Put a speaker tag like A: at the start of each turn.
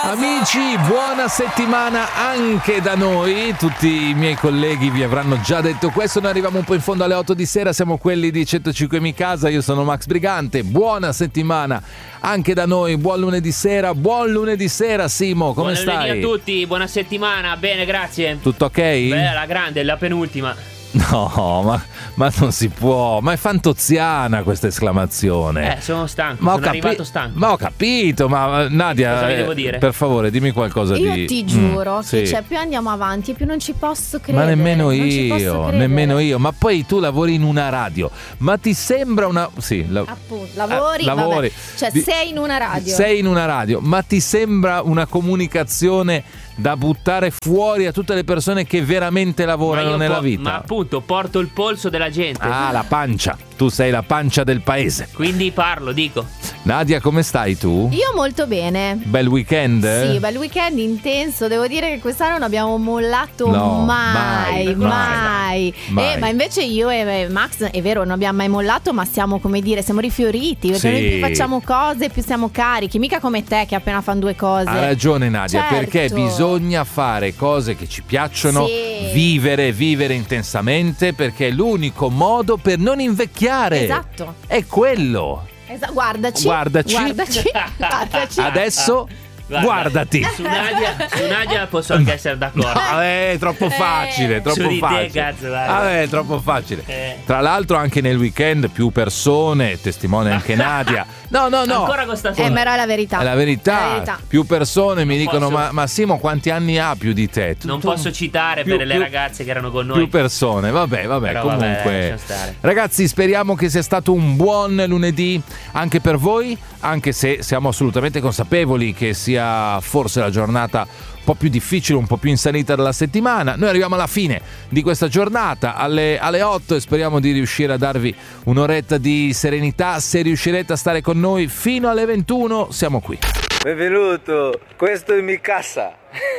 A: Amici, buona settimana anche da noi. Tutti i miei colleghi vi avranno già detto questo. Noi arriviamo un po' in fondo alle 8 di sera. Siamo quelli di 105 Mi Casa. Io sono Max Brigante. Buona settimana anche da noi. Buon lunedì sera. Buon lunedì sera, Simo. Come stai?
B: Buon lunedì a tutti. Buona settimana. Bene, grazie.
A: Tutto ok?
B: Beh, la grande, la penultima.
A: No, ma non si può. Ma è fantoziana questa esclamazione.
B: Sono stanco, sono arrivato stanco.
A: Ma ho capito, ma Nadia,
B: cosa vi devo dire?
A: Per favore, dimmi qualcosa
C: Io
A: di...
C: ti giuro che
A: sì.
C: più andiamo avanti, più non ci posso credere.
A: Ma nemmeno
C: non ci posso
A: io,
C: credere.
A: nemmeno io. Ma poi tu lavori in una radio. Ma ti sembra una... Sì,
C: Appunto, lavori.
A: lavori.
C: Cioè, sei in una radio.
A: Sei in una radio, ma ti sembra una comunicazione da buttare fuori a tutte le persone che veramente lavorano nella vita?
B: Ma appunto, porto il polso della gente.
A: Ah, la pancia. Tu sei la pancia del paese.
B: Quindi parlo, dico.
A: Nadia, come stai tu?
C: Io molto bene.
A: Bel weekend?
C: Sì, bel weekend intenso. Devo dire che quest'anno non abbiamo mollato
A: No,
C: mai.
A: mai.
C: Ma invece io e Max, è vero, non abbiamo mai mollato, ma siamo, come dire, siamo rifioriti. Perché noi più facciamo cose, più siamo carichi. Mica come te che appena fanno due cose.
A: Ha ragione Nadia,
C: Certo.
A: perché bisogna fare cose che ci piacciono,
C: Sì.
A: vivere intensamente, perché è l'unico modo per non invecchiare.
C: Esatto.
A: È quello.
C: Guardaci.
A: Guardaci. Adesso guardati.
B: Su Nadia posso anche essere d'accordo.
A: No, è troppo facile, troppo
B: Su di te,
A: facile.
B: cazzo, dai.
A: È troppo facile. Tra l'altro anche nel weekend più persone, testimone anche Nadia. No.
B: Ancora con sta
C: Ma è la verità.
A: È la verità. Più persone mi dicono
B: posso-
A: ma Simo quanti anni ha più di te?
B: Non posso citare per le ragazze che erano con noi.
A: Più persone, vabbè,
B: Però
A: comunque.
B: lascia stare.
A: Ragazzi, speriamo che sia stato un buon lunedì anche per voi, anche se siamo assolutamente consapevoli che sia forse la giornata un po' più difficile, un po' più insalita della settimana. Noi arriviamo alla fine di questa giornata, alle 8, e speriamo di riuscire a darvi un'oretta di serenità. Se riuscirete a stare con noi fino alle 21, siamo qui.
D: Benvenuto, questo è Mi Casa.